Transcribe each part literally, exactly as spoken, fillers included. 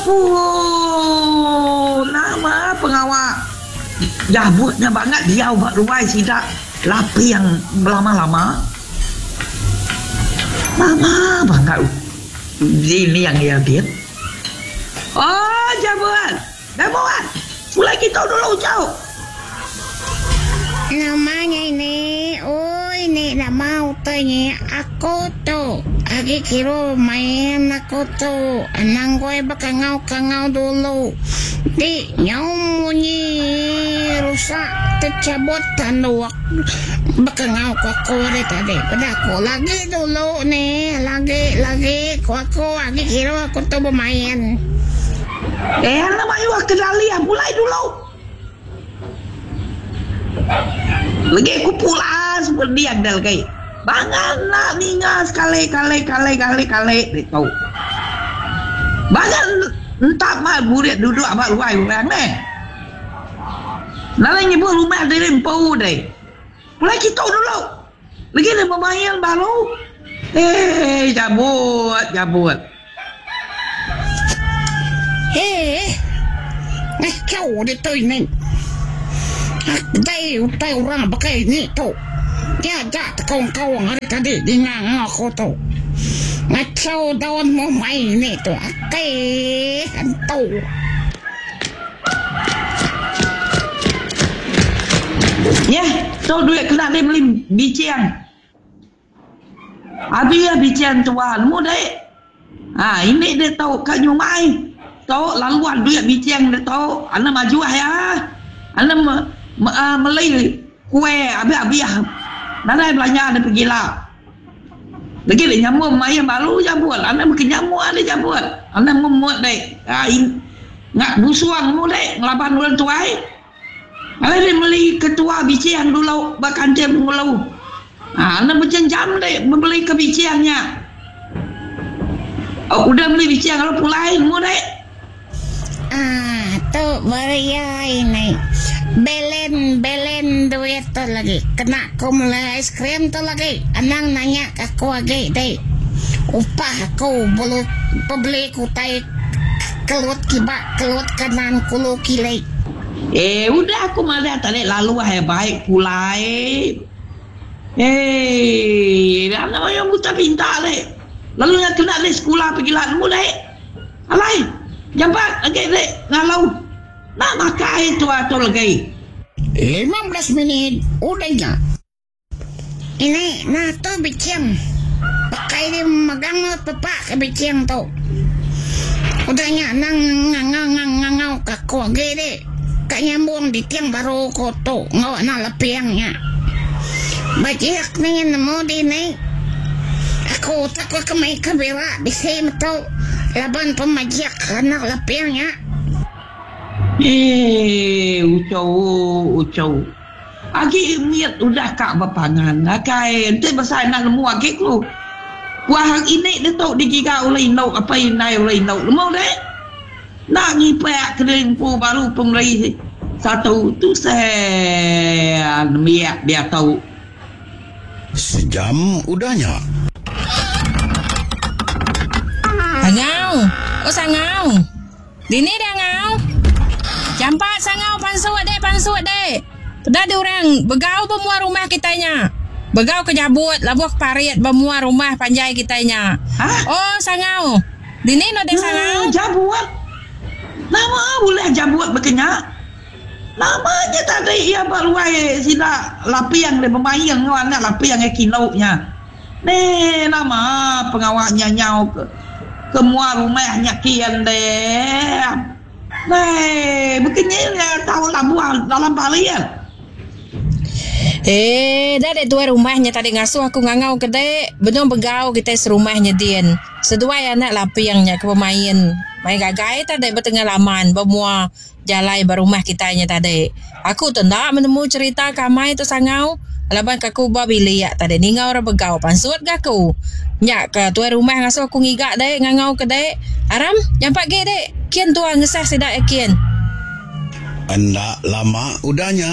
Oh, nama pengawal. Jabutnya banget dia buat ruai sidak lapi yang lama-lama. Lama banget. Ini yang dia dia. Oh, jabut. Jabut. Mulai kita dulu jauh. Namanya ini, oh ini nama utanya aku tuh. Agi kira main aku tuh. Anang gue bakal ngau-ngau dulu. Di nyamunyi rusak tercabut tanduak. Bakal ngau aku dari tadi. Pada aku lagi dulu nih, lagi lagi. Aku agi kira aku tuh bermain. Eh, namanya kendali ya, mulai dulu. Lagi aku pulang seperti yang dah lagi. Bangan nak ningas kali kali kali kali kali itu. Bangan entah mak burit duduk abang luai orang ni. Nalai nyebut rumah dari empau deh. Mulai kita dulu. Lagi dia bermain baru. Eh, jabut, jabut. Hei, eh kau di tu ini. Đây tay orang pakai ni tu. Dia jak kau-kau hari tadi di ngang aku tu. Ngacau daun mau main ni tu. Okey, hantu. Ya, tu duit kena dia beli bician. Habis ya bician tuan mu dek. Ha, ini dia tahu kat nyumai. Tahu laluan duit bician dia tahu. Ana maju ya. Ana uh, Melay kue habis-habis nana belanja ada pergi lah lagi dia nyamuk main baru jabut anak makin nyamuk ada jabut anak memut dek ngak busuang mu dek ngelaban orang tuai anak dia beli ketua bician dulu bahkan dia mengulau anak berjam-jam dek membeli ke biciannya oh, udah beli bician kalau pulain mu dek ah tu beria ini Belen, belen duit tu lagi. Kena aku mulai es krim tu lagi. Anang nanya ke aku lagi deh. Upah aku bulu beli kutai kelut kibak kelut kanan kulu kilai. Eh, udah aku malah tadi lalu hai baik pulai. Eh, dah namanya buta pintar deh. Lalu nak kena deh sekolah pergi lah mu deh. Alai, jambat lagi deh ngalau. Nak makai tu atau lagi lima belas minit udahnya ini nah tu biciang pakai dia magang pepak ke biciang tu udahnya nang ngangau ngangau kaku lagi deh kak nyambung di tiang baru koto ngau na lepiangnya bajak nih nemu di ni aku takut kemai kabela bisa itu laban pemajak anak lepiangnya. Eh, ucau, ucau. Agi miat udah kak bapangan. Akai, ente besar nak lemu agi lu. Wah ini dia tahu digigau oleh nau apa inai oleh nau. Lemu deh. Nak ngipek kering pu baru pemulai satu tu saya miat dia tahu. Sejam udahnya. Ngau, oh sangau. Dini dah ngau. Campak sangau pansut dek, pansut dek. Dah ada orang begau bermuar rumah kitanya. Begau ke jabut, labuh parit bermuar rumah panjai kitanya. Hah? Oh sangau. Dini no dek sangau. Jabut. Nama boleh jabut berkenyak. Namanya tadi ia baruai sila lapi yang dia bermain ngau anak lapi yang kinaunya. Ni nama pengawaknya nyau ke ke muar rumahnya kian deh. Nah, begini tahu labuan dalam balian. Eh, dah dek dua rumahnya tadi ngasuh aku ngangau ke dek. Benar begau kita serumahnya Dian. Sedua anak lapiangnya ke pemain. Main gagai tadi bertengah laman bermua jalai berumah kitanya tadi. Aku tu nak menemu cerita kamai tu sangau. Laban kaku babi liat tadi ni ngau ra begau pansut gaku. Nyak ke tuai rumah ngasuh aku ngigak dek ngangau ke dek. Aram, nyampak ge dek. Kian tua ngesah sedak kian. Anda lama udahnya.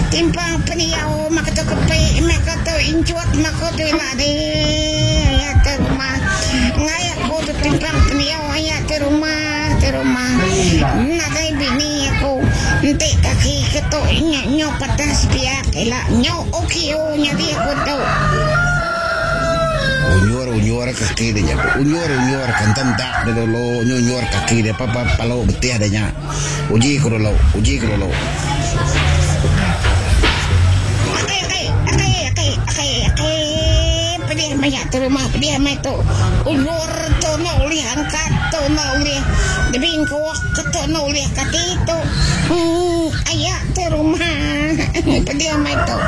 timpang peniau maka tu kepe maka tu incuat maka tu lah de ya ke rumah ngai aku tu timpang peniau ya ke rumah ke rumah nak dai bini aku ente kaki ketu nyo patas piak ela nyo okio nya dia aku tu Unyor unyor kaki dia nya. Unyor unyor kantan tak de lo unyor kaki dia papa palo betih dia nya. Uji ko lo, uji ko lo. Oke oke oke oke oke oke. Pedih banyak tu rumah pedih mai tu. Unyor tu no li angkat tu no li. Debing ko ketu no li kaki tu. Hmm ayah tu rumah. Pedih mai tu.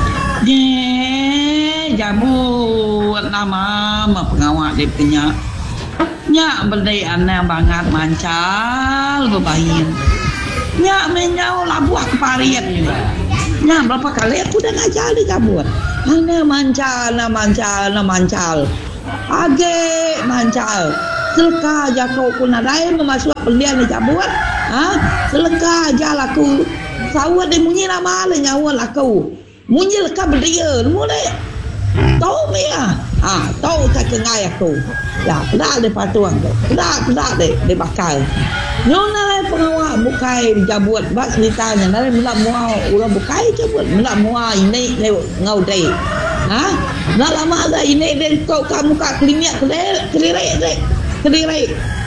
Ye, jabut nama ma pengawak dia punya. Nya berdai anak bangat mancal bebahin. Nya menyau labuah keparian juga. Nya berapa kali aku dah ngajar dia jabut. Ana mancal, na mancal, na mancal. Age mancal. Seleka aja kau ku nadai memasuk pelian dia jabut. Ha? Seleka aja laku. Sawat dia munyi nama le nyawa laku. Munyi leka berdia mulai tahu mea ah tahu tak kengai aku ya pedak de patuang tu pedak pedak de de bakal nyona le pengawak bukai jabut bak ceritanya nare mula muau urang bukai jabut mula muau ini le ngau dai ha nak lama dah ini de kau kamu kak klinik kele kelirek de kelirek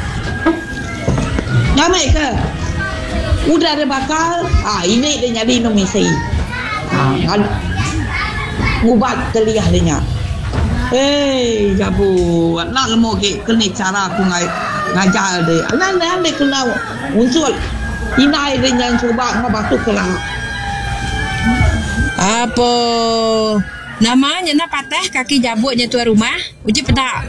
nyamai ke udah de bakal ah ini de nyadi nomisi kan ubat keliah dia. Eh, jabut nak lemo ke kena cara aku ngai ngajar dia. Anak nak ambil kena muncul. Inai dia yang cuba ngabatu kelang. Apa namanya nak patah kaki jabutnya tuan rumah? Uji pedak.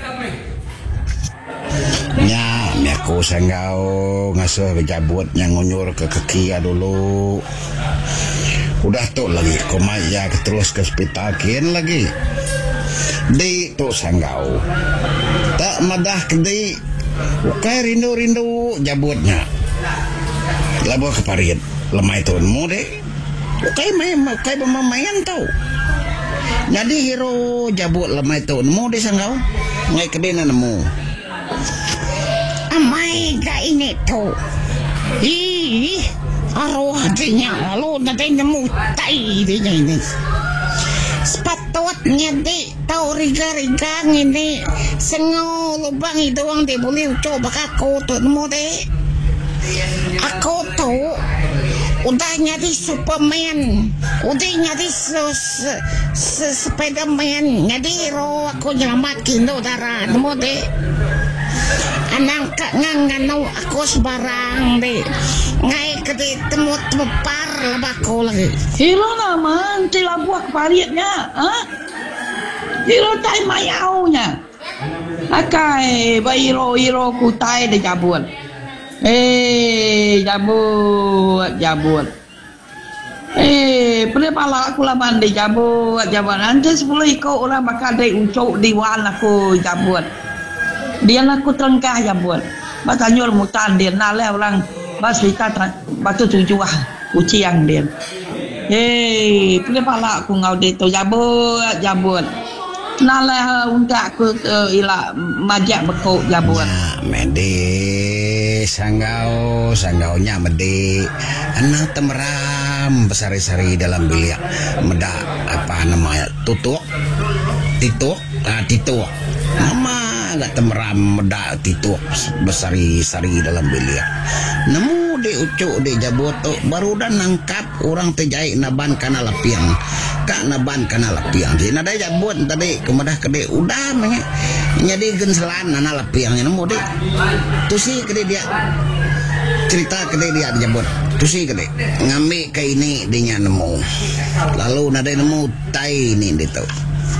Nya, ni aku sanggau ngasuh jabut yang ngunyur ke kaki dulu. Udah tu lagi komaya terus ke hospital kian lagi. Di tu sanggau. Tak madah kedi. Ukai rindu-rindu jabutnya. Labuh keparit. Lemai tu mu dek. Ukai main, ukai bermain tau. Jadi hero jabut lemai tu mu dek sanggau. Ngai kedi na nemu. Amai ga ini tu. Ih. Arwah dia lalu nanti nemu tai dia ini. Sepatutnya dek tahu riga-riga ini sengau lubang itu orang dia boleh coba aku tu nemu dek. Aku tu udah nyari Superman, udah nyari Spiderman, nyari hero aku nyelamatin tu darah nemu dek. Anang kak nganganau aku sebarang dek. Ngai kedi temut tepar lebako lagi. Hero nama nanti labuah kepariatnya. Ha? Hero tai mayaunya. Akai hero-hero kutai dia jabut. Eh, jabut, jabut. Eh, boleh pala aku laman dia jabut, jabut. Nanti sepuluh ikut orang bakal dia ucuk diwan aku jabut. Dia aku terengkah jabut. Maka nyur mutan dia nalai orang bas kita batu tujuh ah uciang dia. Hei, boleh pala aku ngau dia tu jabut, jabut. Nalai untuk aku uh, ila majak bekok jabut. Nah, mede sanggau, sanggaunya mede. Anak temeram besar-sari dalam bilik. Meda apa namanya? Tutuk. Tituk, ah tituk. Nama agak temeram meda tituk besari-sari dalam bilik. Nemu de ucuk de jabut tu baru dah nangkap orang terjahit naban kana lapiang. Kak naban kana lapiang. Jadi nada jabut tadi kemudah kede udah menge. Jadi genselan nana lapiangnya nemu de. Tu si kede dia cerita kede dia jabut. Tu si kede ngambil ke ini dia nemu. Lalu nada nemu tai ni dia tu.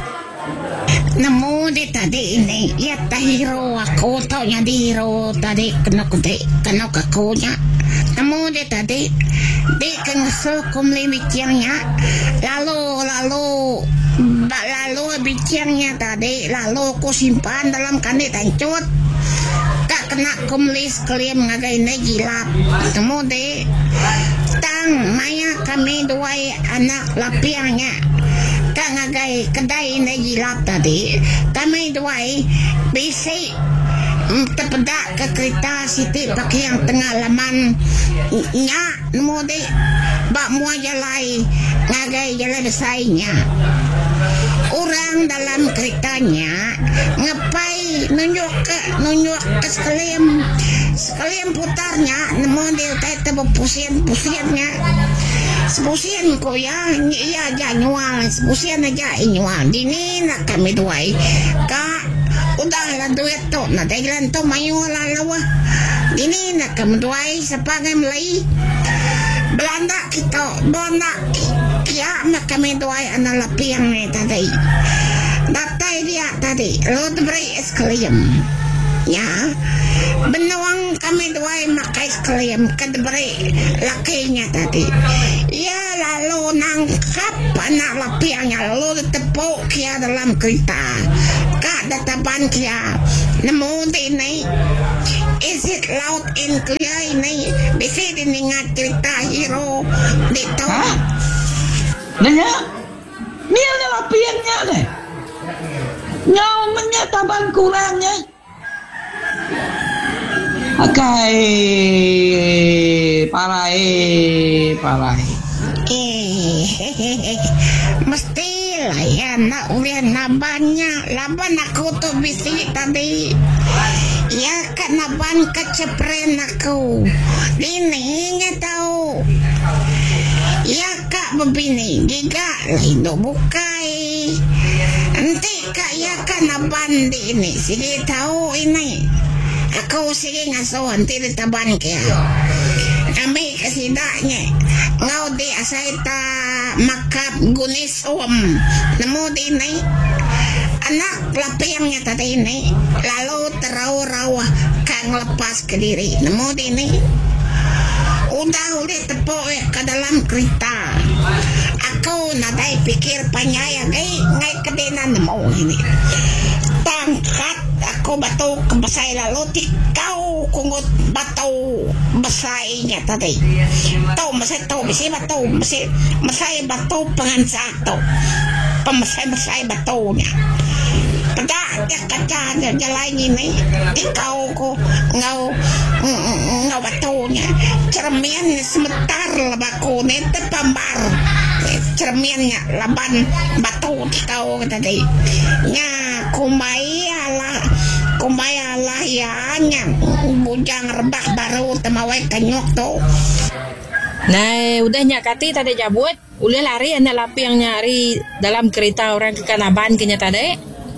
Nemu di tadi ini ya tahiro aku tau nya di hero tadi kena kude kena kakunya. Nemu di tadi di kengsu kumli bicirnya lalu lalu lalu bicirnya tadi lalu aku simpan dalam kandi tancut tak kena kumli sekalian ngagai ini gilap. Nemu di udang maya kami dua anak lapiangnya kang agai kedai na jilat tadi kami dua bisi terpedak ke kereta Siti pakai yang tengah laman nya nemu deh bak mua jalai ngagai jalai besainya orang dalam keretanya ngapai nunjuk ke nunjuk ke sekalian sekalian putarnya nemu dia kata berpusian-pusiannya sepusian ko ya iya aja nyual sepusian aja nyual dini nak kami dua kak udah lah duit tu na dahilan tu mayu lalawa dini nak kami dua sepagai Melayu Belanda kita Belanda kia nak kami dua anak lapiang ni tadi datai dia tadi lo beri eskalium ya benawang kami dua makai eskalium kadberi lakinya tadi ya lalu nangkap anak lapiangnya lalu tepuk kia dalam kereta kak datapan kia nemu ini is it loud and clear ini bisa diningat cerita hero dito nanya ni ada lapiangnya deh nyawanya taban kurangnya akai parai parai eh mesti lah ya nak ulian labannya laban aku tuh bisi tadi ya kan laban kecepren aku dininya tahu ya kak begini giga lain bukai nanti kak ya kan laban di ini sih tahu ini aku sige ngaso nanti ditaban kaya kami kesidaknya ngau di asaita makap gunis om nemu di ini anak lapiangnya tadi ini lalu terau-rawa kang lepas ke diri nemu di ini udah udah tepuk eh, ke dalam kereta aku nadai pikir panyaya ngai ngai kedenan nemu ini tangkat aku batu kebesai lalu tikau kungut batu besainya tadi tau mesai tau besi batu besi mesai batu pengansak tau pemesai-mesai batunya pedak ya kaca jalan ini tikau ku ngau ngau batunya cermin semetar lebaku ini tepambar cerminnya laban batu tikau tadi nya kumaya lah kumaya lah ya nya bujang rebak baru temawai kenyok tu nah udahnya kati tadi jabut ulih lari anak lapi yang nyari dalam kereta orang ke Kanaban kenya tadi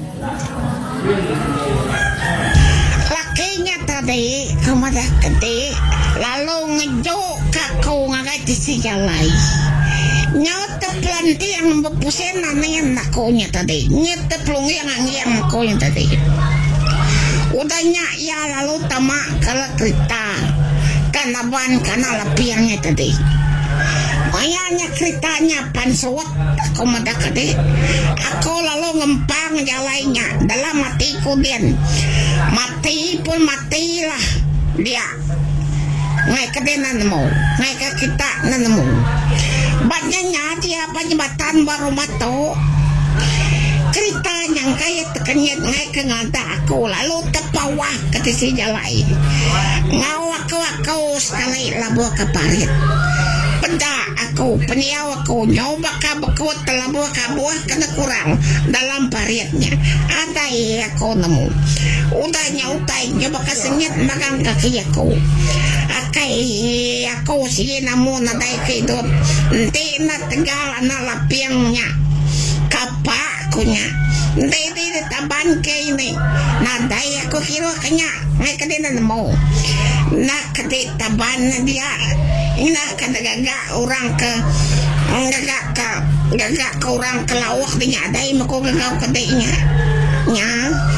lakinya tadi kemana keti lalu ngejuk kaku ngagai si jalai nyata pelanti yang berpusen nanti yang nakunya tadi nyata pelungi yang yang nakunya tadi udahnya ya lalu tamak kalau kereta Kanaban karena lapiangnya tadi mayanya ceritanya pansuat aku mendekati aku lalu ngempang jalainya dalam hatiku dia mati pun matilah dia ngai kedenan nemu ngai ke kita nemu banyak dia apa jembatan baru matu cerita yang kaya tekenyet ngai ke ngata aku lalu tepawah ke si jalai ngau aku aku sekali labu ke parit benda aku peniaw aku nyoba kabekut telabuh kabuah kena kurang dalam paritnya ada aku nemu udah nyautai nyoba kesenyet magang kaki aku akai aku sige namun nadai kehidup nanti na tegal anak lapiangnya kapak kunya nanti di taban ke ini nadai aku kira kenya ngai kadena nemu nak kedi taban dia ina kada gagak orang ke gagak ke gagak ke orang ke lawak dia adai mako gagak kedainya nya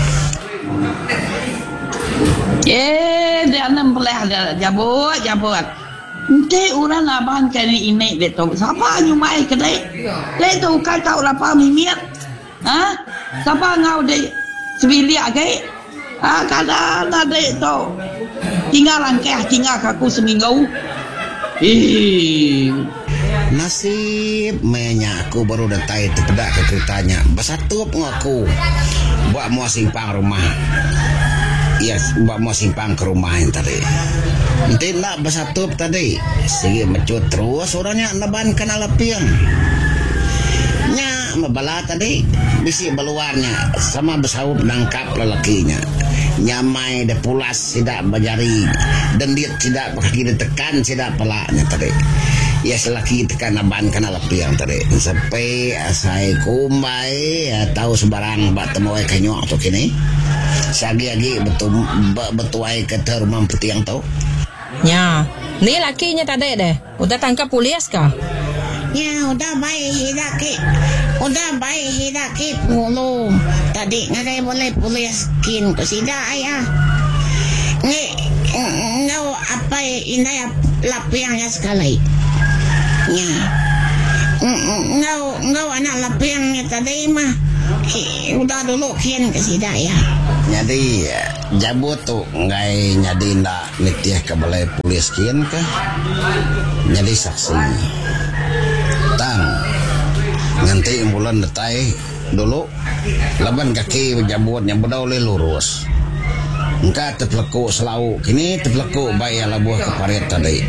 eh dia nam boleh ada jabut jabut nanti orang abang kani ini dia tu siapa nyumai kedai dia tu kata orang apa mimit ha siapa ngau dia sebilia ke ah kada ada dia tu tinggal langkah tinggal aku seminggu Eh, nasib menya aku baru datai terpedak ke ceritanya. Basatup ngaku. Buat mau simpang rumah. Ya, buat mau simpang ke rumah yang tadi. Nanti nak basatup tadi. Sige mecut terus orangnya naban kena lapian. Nya mabala tadi bisi baluarnya sama besaup nangkap lelakinya. Nyamai de pulas tidak bajari dan dia tidak kaki ditekan tidak pelaknya tadi. Ya selaki tekan aban kana lapiang tadi. Sampai asai kumbai tahu sebarang bak temoy kanyok tu kini. Sagi-agi betul betuai ke rumah petiang tau. Ya, ni lakinya tadi deh. Udah tangkap polis kah? Ya udah baik hidaki. Udah baik hidaki puluh. Tadi ngadai boleh polis kin ke sida ayah. Nge ngau apa ini lapiangnya sekali. Ya. Ngau ngau anak lapiangnya tadi mah. Udah dulu kin ke sida ya. Jadi jabut tu ngai nyadi ndak nitiah ke balai polis kin ke. Jadi saksi. Tang nganti bulan detai dulu laban kaki jabut yang bedau le lurus engka terpeleku selau kini terpeleku bayar labuh ke paret tadi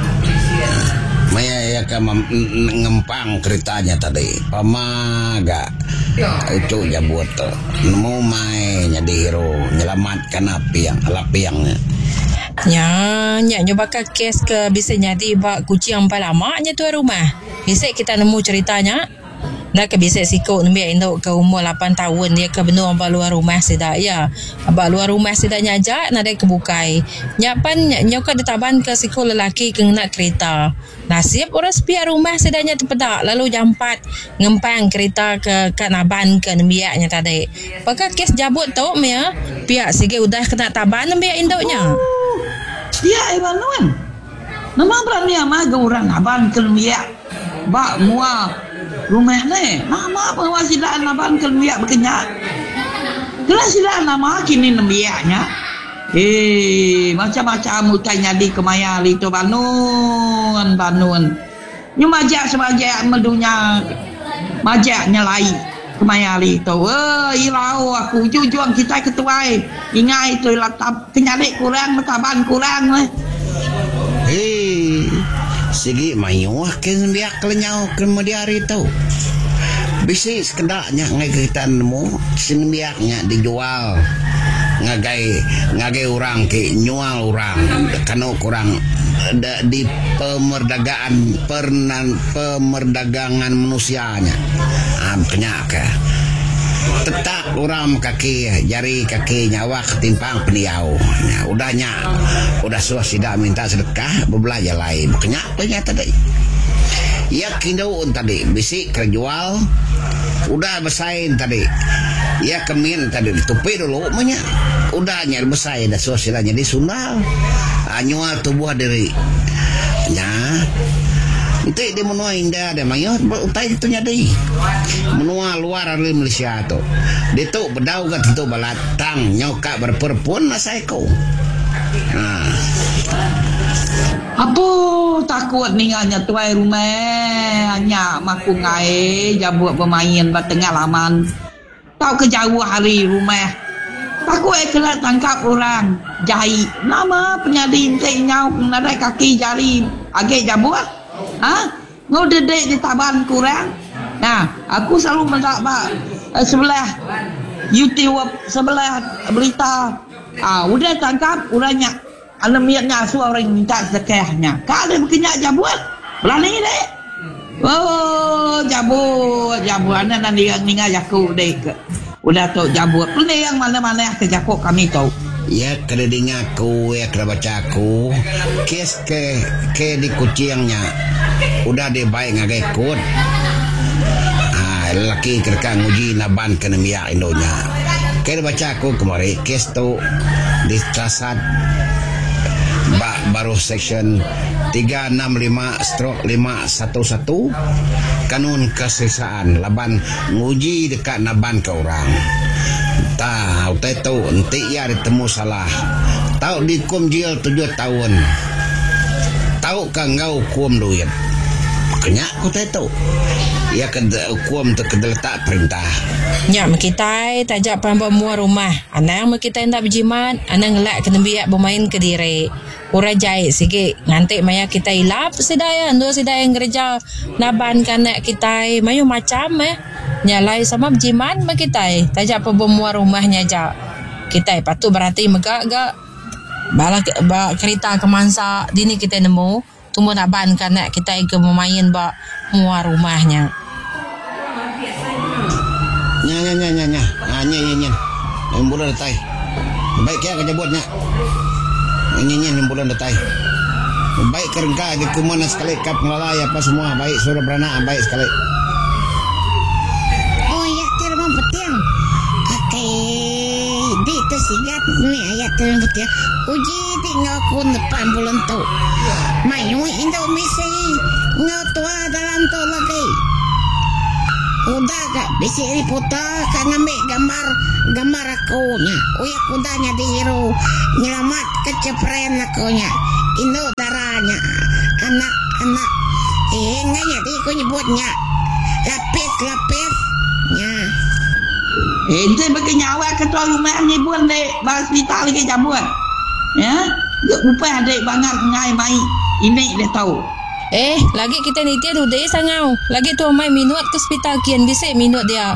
maya ya ke ngempang ceritanya tadi pamaga itu jabut nemu mai nyadi hero nyelamatkan apiang lapiangnya. Ya, nya nyoba ke kes ke bisa nyadi bak kucing palamanya tu rumah. Bisa kita nemu ceritanya. Dah ke bisa sikok nembi induk ke umur lapan tahun dia ke benua ba luar rumah sida ya. Ba luar rumah sida nyajak nak ke bukai. Nyapan nyoka ditaban ke sikok lelaki ke nak kereta. Nasib orang sepiak rumah sidanya terpedak lalu jampat ngempang kereta ke kanaban ke nembiaknya tadi. Pakai kes jabut tu mea pihak sige udah kena taban nembiak induknya. dia evaluan. Nama berani ama orang aban kelmiak. Bak mua rumah ni. Nama apa sidaan aban kelmiak berkenyak. Kelas sidaan nama kini nembiaknya. Eh, macam-macam mutanya di kemayali tu banun, banun. Ni majak sebagai medunya majaknya lain kemayali tu. Eh, ilau aku jujuang kita ketuai. Ingai tu latap kenyalik kurang, mataban kurang lah. Hei, segi mayuah ken biak lenyau kemudian hari tu. Bisi sekedaknya ngai kita nemu sinbiaknya dijual. Ngagai ngagai orang ke nyual orang kano kurang da, di pemerdagaan pernan pemerdagangan manusianya am kenyaka tetap orang kaki jari kaki nyawa ketimpang peniau ya, udahnya udah suah tidak minta sedekah berbelanja lain kenapa nyata tadi ya kindo tadi bisi kerjual udah bersaing tadi ya kemin tadi ditupi dulu punya udahnya bersaing dah sosialnya di sundal anyual tubuh diri nya nanti dia menua indah ada mayo utai itu nyadi menua luar dari Malaysia tu dia tu bedau kat itu balatang nyoka berperpun nasaiko nah apa takut ninganya tuai rumah hanya maku ngai jabut bermain bat tengah laman tau kejauh hari rumah takut kena tangkap orang jahit nama penyadin nyau nadai kaki jari agak jabut ha ngau dedek di taban kurang nah aku selalu mendak uh, sebelah YouTube sebelah berita ah udah tangkap orangnya alamiatnya su orang minta sedekahnya kalau berkenyak jabut berani dek oh jabut jabut anda nanti yang ningal jaku dek udah tu jabut pelai yang mana-mana ke jakuk kami tahu ya kredingnya aku ya kena baca aku kes ke ke di kucingnya udah dia baik ngagai kod ah lelaki kerka nguji naban kena miak indonya kena baca aku kemarin kes tu di Trasad ba, baru section tiga enam lima stroke lima satu satu kanun kesesaan laban nguji dekat naban ke orang tahu tahu nanti ya ditemu salah tahu dihukum jail tujuh tahun tahu tahu kan kau kuam duit. Makanya aku tahu. Ya kena kuam tu kena letak perintah. Ya, kita tajak pamba mua rumah. Anang kita hendak berjimat, anang ngelak kena biak bermain ke diri. Orang jahit sikit. Nanti maya kita hilap sedaya. Dua sedaya yang kerja naban kanak kita. Mayu macam eh. Nyalai sama berjimat mak kita. Tajak pamba mua rumahnya aja. Kita patut berhati megak gak. Bala, bala kereta kemansa dini kita nemu. Tunggu naban kanak kita ke bermain bak mua rumahnya. Nya nya nya nya nya. Ah nya nya nya. Yang bulan datai. Baik ya kerja buatnya. Nya nya yang bulan datai. Baik kerja ke mana sekali kap ngelalai apa semua baik sudah beranak baik sekali. Oh ya terima petiang. Oke. Di tersigat ni ayat terima petiang. Uji tinggal ku depan bulan tu. Mayu Indonesia ngatua dalam tu lagi. Udah gak bisa riputa kan ngambil gambar gambar akunya. Uya kudanya dihiru nyelamat kecepren akunya. Indo darahnya anak-anak. Eh nganya di ku nyebutnya lapis-lapis nya. Ente pakai nyawa ketua rumah ni pun dek bang hospital lagi jambut. Ya, gak upah dek bangat ngai mai. Ini dia tahu. Eh, lagi kita ni tiada udah sangau. Lagi tu mai minut ke hospital kian bisa minut dia.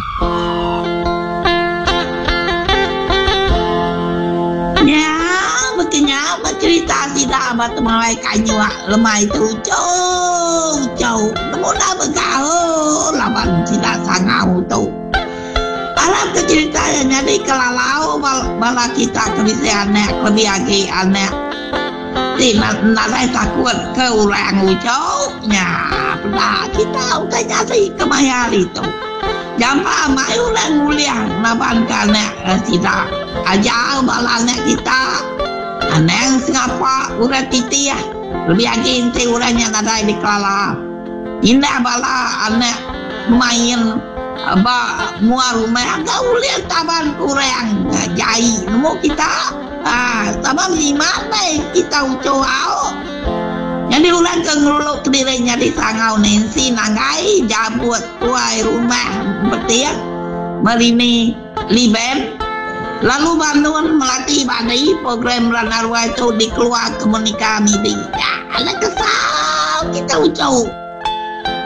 Ya, begini bercerita tidak amat mawai kanyu lemai tu jauh jauh. Namun dah bergaul lawan tidak sangau tu. Alam keceritanya jadi kelalau bala kita kebisa anak lebih lagi anak. Thì mà là đây takut ke orang ucapnya pada kita utanya si kemaya itu jampa mai orang uliang naban kana tidak aja balanya kita aneng singapa urat titi ya lebih lagi inti uranya nadai di kala indah bala anak main ba mua rumah agak uliang taban kurang jai nemu kita ah, sama di mana kita ucap au. Jadi ulang ke ngeluluk dirinya di sangau nensi nangai jabut tuai rumah betiak merini liben lalu bantuan melatih badai program Ranarwa itu dikeluar komunikasi di ya ada kesal kita ucap